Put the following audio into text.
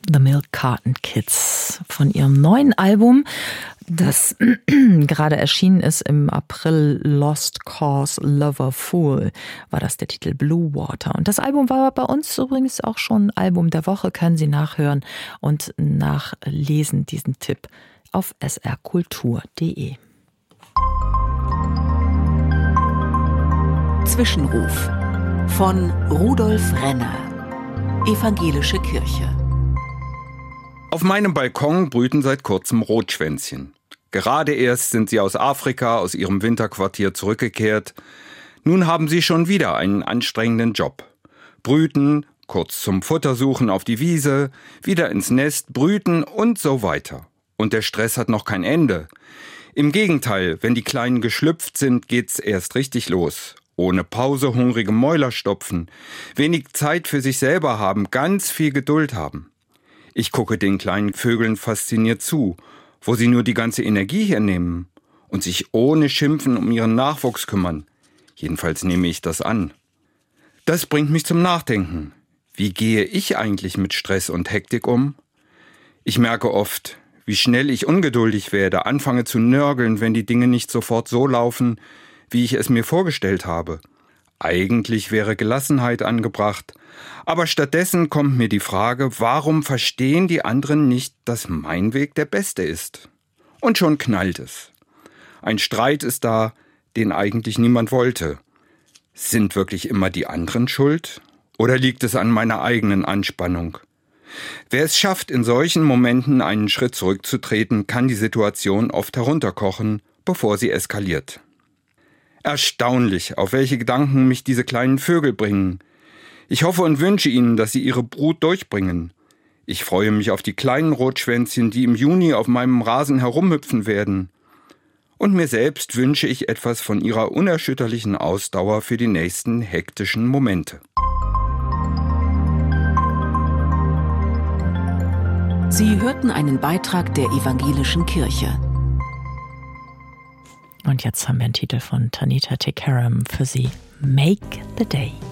The Milk Carton Kids von ihrem neuen Album, das gerade erschienen ist im April. Lost Cause Lover Fool war das der Titel, Blue Water. Und das Album war bei uns übrigens auch schon Album der Woche, können Sie nachhören und nachlesen, diesen Tipp auf srkultur.de. Zwischenruf von Rudolf Renner, Evangelische Kirche. Auf meinem Balkon brüten seit kurzem Rotschwänzchen. Gerade erst sind sie aus Afrika, aus ihrem Winterquartier zurückgekehrt. Nun haben sie schon wieder einen anstrengenden Job. Brüten, kurz zum Futtersuchen auf die Wiese, wieder ins Nest, brüten und so weiter. Und der Stress hat noch kein Ende. Im Gegenteil, wenn die Kleinen geschlüpft sind, geht's erst richtig los. Ohne Pause hungrige Mäuler stopfen, wenig Zeit für sich selber haben, ganz viel Geduld haben. Ich gucke den kleinen Vögeln fasziniert zu, wo sie nur die ganze Energie hernehmen und sich ohne Schimpfen um ihren Nachwuchs kümmern. Jedenfalls nehme ich das an. Das bringt mich zum Nachdenken. Wie gehe ich eigentlich mit Stress und Hektik um? Ich merke oft, wie schnell ich ungeduldig werde, anfange zu nörgeln, wenn die Dinge nicht sofort so laufen, wie ich es mir vorgestellt habe. Eigentlich wäre Gelassenheit angebracht, aber stattdessen kommt mir die Frage, warum verstehen die anderen nicht, dass mein Weg der beste ist? Und schon knallt es. Ein Streit ist da, den eigentlich niemand wollte. Sind wirklich immer die anderen schuld? Oder liegt es an meiner eigenen Anspannung? Wer es schafft, in solchen Momenten einen Schritt zurückzutreten, kann die Situation oft herunterkochen, bevor sie eskaliert. Erstaunlich, auf welche Gedanken mich diese kleinen Vögel bringen. Ich hoffe und wünsche ihnen, dass sie ihre Brut durchbringen. Ich freue mich auf die kleinen Rotschwänzchen, die im Juni auf meinem Rasen herumhüpfen werden. Und mir selbst wünsche ich etwas von ihrer unerschütterlichen Ausdauer für die nächsten hektischen Momente. Sie hörten einen Beitrag der Evangelischen Kirche. Und jetzt haben wir einen Titel von Tanita Tikaram für Sie. Make the Day.